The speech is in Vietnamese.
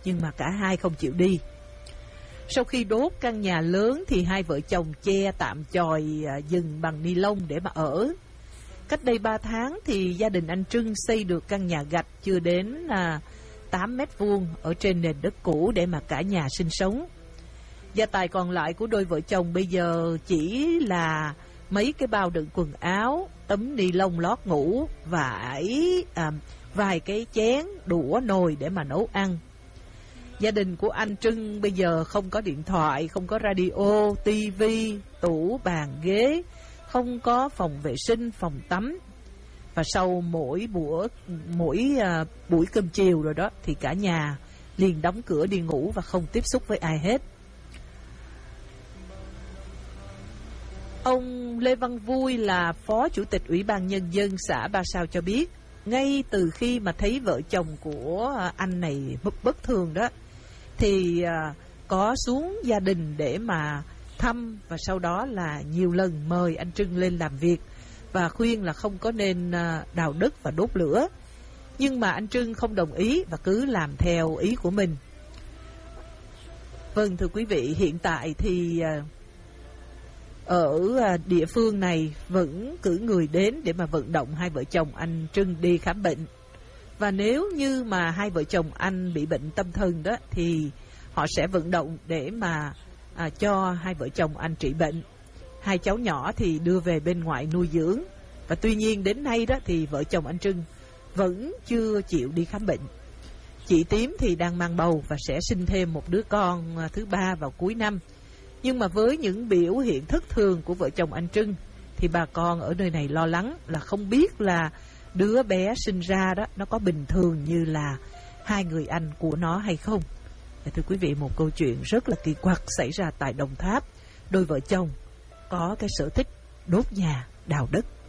nhưng mà cả hai không chịu đi. Sau khi đốt căn nhà lớn thì hai vợ chồng che tạm chòi rừng bằng ni lông để mà ở. Cách đây 3 tháng thì gia đình anh Trưng xây được căn nhà gạch chưa đến 8 mét vuông ở trên nền đất cũ để mà cả nhà sinh sống. Gia tài còn lại của đôi vợ chồng bây giờ chỉ là mấy cái bao đựng quần áo, tấm ni lông lót ngủ, vài cái chén, đũa, nồi để mà nấu ăn. Gia đình của anh Trưng bây giờ không có điện thoại, không có radio, tivi, tủ, bàn, ghế, không có phòng vệ sinh, phòng tắm. Và sau mỗi buổi cơm chiều rồi đó thì cả nhà liền đóng cửa đi ngủ và không tiếp xúc với ai hết. Ông Lê Văn Vui là Phó Chủ tịch Ủy ban Nhân dân xã Ba Sao cho biết, ngay từ khi mà thấy vợ chồng của anh này bất thường đó, thì có xuống gia đình để mà thăm, và sau đó là nhiều lần mời anh Trưng lên làm việc và khuyên là không có nên đào đất và đốt lửa. Nhưng mà anh Trưng không đồng ý và cứ làm theo ý của mình. Vâng, thưa quý vị, hiện tại thì ở địa phương này vẫn cử người đến để mà vận động hai vợ chồng anh Trưng đi khám bệnh. Và nếu như mà hai vợ chồng anh bị bệnh tâm thần đó thì họ sẽ vận động để mà cho hai vợ chồng anh trị bệnh. Hai cháu nhỏ thì đưa về bên ngoại nuôi dưỡng. Và tuy nhiên đến nay đó thì vợ chồng anh Trưng vẫn chưa chịu đi khám bệnh. Chị Tím thì đang mang bầu và sẽ sinh thêm một đứa con thứ 3 vào cuối năm. Nhưng mà với những biểu hiện thất thường của vợ chồng anh Trưng thì bà con ở nơi này lo lắng là không biết là đứa bé sinh ra đó nó có bình thường như là hai người anh của nó hay không. Và thưa quý vị, một câu chuyện rất là kỳ quặc xảy ra tại Đồng Tháp. Đôi vợ chồng có cái sở thích đốt nhà, đào đất.